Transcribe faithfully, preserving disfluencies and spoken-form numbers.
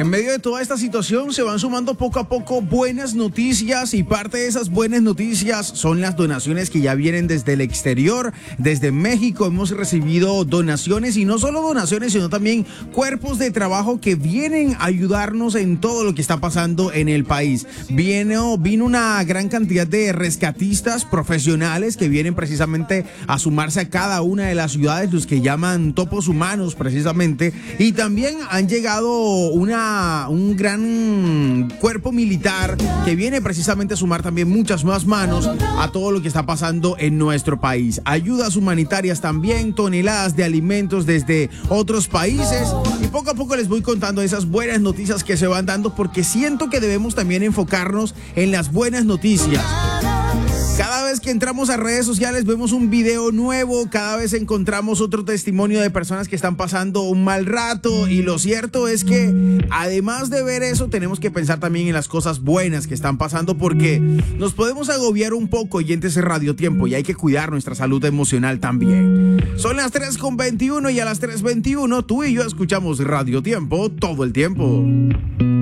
En medio de toda esta situación se van sumando poco a poco buenas noticias y parte de esas buenas noticias son las donaciones que ya vienen desde el exterior. Desde México hemos recibido donaciones y no solo donaciones sino también cuerpos de trabajo que vienen a ayudarnos en todo lo que está pasando en el país. Vino, vino una gran cantidad de rescatistas profesionales que vienen precisamente a sumarse a cada una de las ciudades, los que llaman topos humanos precisamente, y también han llegado una, un gran cuerpo militar que viene precisamente a sumar también muchas más manos a todo lo que está pasando en nuestro país. Ayudas humanitarias también, toneladas de alimentos desde otros países, y poco a poco les voy contando esas buenas noticias que se van dando, porque siento que debemos también enfocarnos en las buenas noticias. Cada vez que entramos a redes sociales vemos un video nuevo, cada vez encontramos otro testimonio de personas que están pasando un mal rato, y lo cierto es que además de ver eso tenemos que pensar también en las cosas buenas que están pasando, porque nos podemos agobiar un poco oyentes de Radio Tiempo y hay que cuidar nuestra salud emocional también. Son las tres con veintiuno y a las tres veintiuno tú y yo escuchamos Radio Tiempo todo el tiempo.